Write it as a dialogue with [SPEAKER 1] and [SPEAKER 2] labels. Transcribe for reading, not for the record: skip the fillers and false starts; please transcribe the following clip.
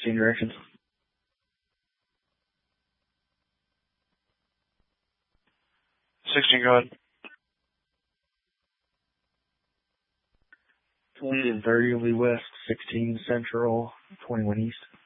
[SPEAKER 1] 16 directions.
[SPEAKER 2] 16, go ahead.
[SPEAKER 1] 20 and 30 will be west, 16 central, 21 east.